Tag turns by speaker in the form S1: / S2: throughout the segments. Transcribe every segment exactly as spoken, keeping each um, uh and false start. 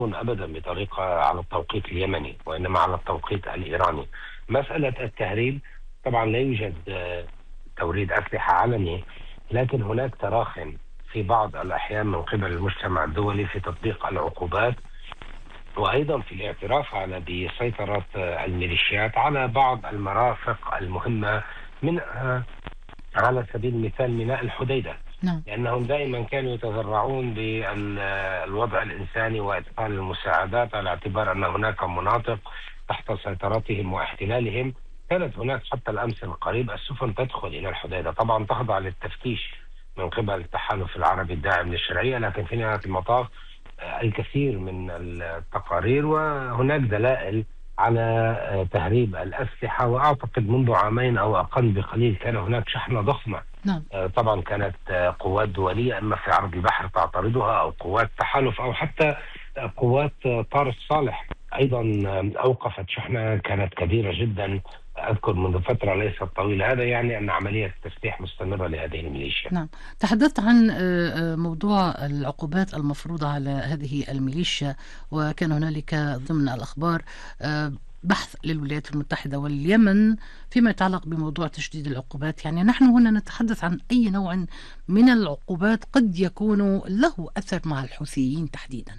S1: تكون أبدا بطريقة على التوقيت اليمني، وإنما على التوقيت الإيراني. مسألة التهريب، طبعا لا يوجد آه، توريد أسلحة علني، لكن هناك تراخٍ في بعض الأحيان من قبل المجتمع الدولي في تطبيق العقوبات، وأيضا في الاعتراف على بسيطرة آه، الميليشيات على بعض المرافق المهمة، منها على سبيل المثال ميناء الحديدة،
S2: نعم.
S1: لأنهم دائما كانوا يتذرعون بالوضع الإنساني وإدخال المساعدات، على اعتبار أن هناك مناطق تحت سيطرتهم واحتلالهم. كانت هناك حتى الأمس القريب السفن تدخل إلى الحديدة، طبعا تخضع للتفتيش من قبل التحالف العربي الداعم للشرعية، لكن في نهاية المطاف آه، الكثير من التقارير وهناك دلائل على آه، تهريب الأسلحة. وأعتقد منذ عامين أو أقل بقليل كان هناك شحنة ضخمة،
S2: نعم.
S1: آه، طبعا كانت آه، قوات دولية إما في عرض البحر تعترضها، أو قوات تحالف، أو حتى آه، قوات آه، طارق صالح أيضا آه، أوقفت شحنة كانت كبيرة جدا، أذكر منذ فترة ليست طويلة. هذا يعني أن عملية التسليح مستمرة لهذه الميليشيا.
S2: نعم. تحدثت عن آه، آه، موضوع العقوبات المفروضة على هذه الميليشيا، وكان هنالك ضمن الأخبار آه، بحث للولايات المتحدة واليمن فيما يتعلق بموضوع تشديد العقوبات. يعني نحن هنا نتحدث عن أي نوع من العقوبات قد يكون له أثر مع الحوثيين تحديدا؟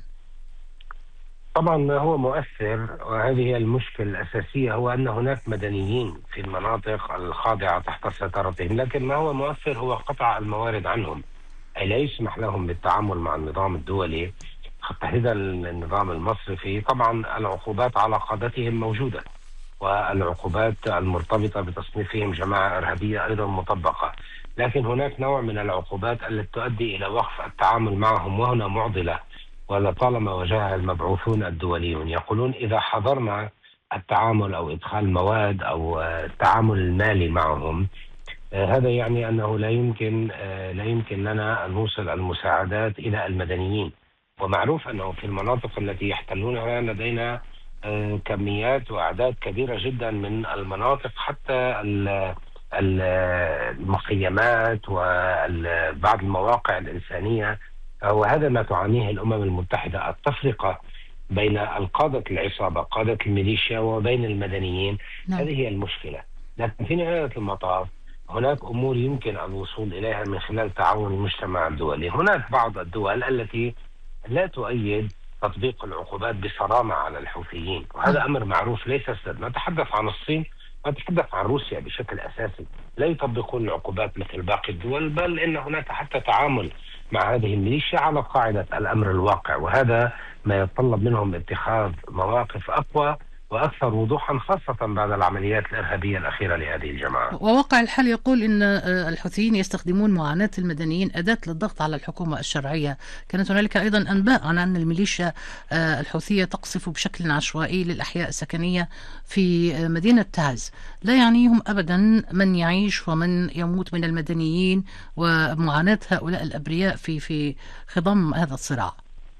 S1: طبعا هو مؤثر، وهذه هي المشكلة الأساسية، هو أن هناك مدنيين في المناطق الخاضعة تحت سيطرتهم، لكن ما هو مؤثر هو قطع الموارد عنهم، أي لا يسمح لهم بالتعامل مع النظام الدولي، تحديدا النظام المصرفي. طبعا العقوبات على قادتهم موجودة، والعقوبات المرتبطة بتصنيفهم جماعة إرهابية أيضا مطبقة، لكن هناك نوع من العقوبات التي تؤدي إلى وقف التعامل معهم، وهنا معضلة ولطالما وجهها المبعوثون الدوليون. يقولون إذا حظرنا التعامل أو إدخال مواد أو آه، التعامل المالي معهم، آه، هذا يعني أنه لا يمكن آه، لا يمكن لنا أن نوصل المساعدات إلى المدنيين. ومعروف أنه في المناطق التي يحتلونها لدينا آه، كميات وأعداد كبيرة جدا من المناطق، حتى ال- ال- المخيمات وبعض المواقع الإنسانية. آه، وهذا ما تعانيه الأمم المتحدة، التفرقة بين القادة العصابة قادة الميليشيا وبين المدنيين.
S2: نعم.
S1: هذه هي المشكلة. لكن في نهاية المطاف هناك أمور يمكن الوصول إليها من خلال تعاون المجتمع الدولي. هناك بعض الدول التي لا تؤيد تطبيق العقوبات بصرامة على الحوثيين، وهذا
S2: نعم.
S1: أمر معروف ليس سر. نتحدث عن الصين، نتحدث عن روسيا بشكل أساسي، لا يطبقون العقوبات مثل باقي الدول، بل إن هناك حتى تعامل مع هذه الميليشيا على قاعدة الأمر الواقع، وهذا ما يتطلب منهم اتخاذ مواقف أقوى وأكثر وضوحا، خاصة بعد العمليات الإرهابية الأخيرة لهذه الجماعة.
S2: وواقع الحال يقول إن آه، الحوثيين يستخدمون معاناة المدنيين أداة للضغط على الحكومة الشرعية. كانت هنالك أيضا أنباء عن أن الميليشيا آه، الحوثية تقصف بشكل عشوائي للأحياء السكنية في آه، مدينة تعز، لا يعنيهم أبدا من يعيش ومن يموت من المدنيين ومعاناة هؤلاء الأبرياء في في خضم هذا الصراع.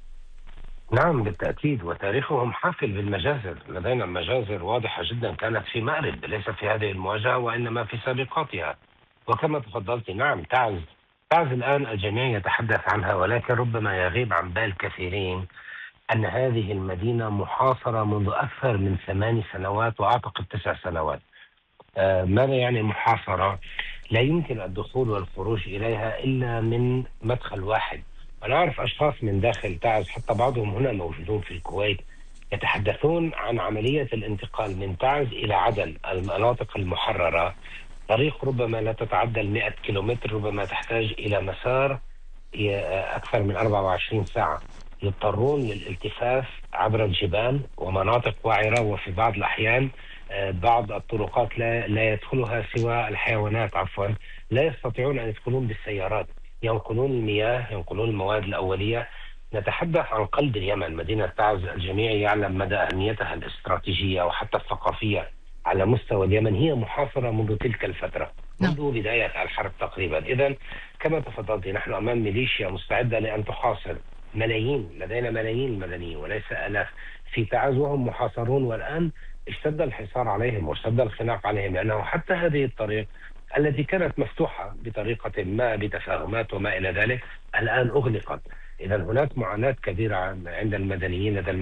S1: نعم بالتأكيد، وتاريخهم حافل بالمجازر. لدينا مجازر واضحة جدا كانت في مأرب، ليس في هذه المواجهة وإنما في سابقاتها. وكما تفضلت، نعم تعز تعز الآن الجميع يتحدث عنها، ولكن ربما يغيب عن بال كثيرين أن هذه المدينة محاصرة منذ أكثر من ثمان سنوات وأعتقد تسع سنوات. آه ماذا يعني محاصرة؟ لا يمكن الدخول والخروج إليها إلا من مدخل واحد. أنا أعرف أشخاص من داخل تعز، حتى بعضهم هنا موجودون في الكويت، يتحدثون عن عملية الانتقال من تعز إلى عدن المناطق المحررة، طريق ربما لا تتعدى المئة كيلومتر، ربما تحتاج إلى مسار ي- أكثر من أربعة وعشرين ساعة. يضطرون للالتفاف عبر الجبال ومناطق وعرة، وفي بعض الأحيان آه، بعض الطرقات لا, لا يدخلها سوى الحيوانات، عفوا لا يستطيعون أن يدخلون بالسيارات، ينقلون المياه، ينقلون المواد الأولية. نتحدث عن قلب اليمن، مدينة تعز الجميع يعلم مدى أهميتها الاستراتيجية وحتى الثقافية على مستوى اليمن، هي محاصرة منذ تلك الفترة،
S2: نعم.
S1: منذ بداية الحرب تقريبا. إذا كما تفضلت، نحن أمام ميليشيا مستعدة لأن تحاصر ملايين، لدينا ملايين المدنيين وليس آلاف في تعز، وهم محاصرون. والآن اشتد الحصار عليهم واشتد الخناق عليهم، لأنه حتى هذه الطريق التي كانت مفتوحة بطريقة ما بتفاهمات وما إلى ذلك الآن أغلقت. إذا هناك معاناة كبيرة عند المدنيين لدى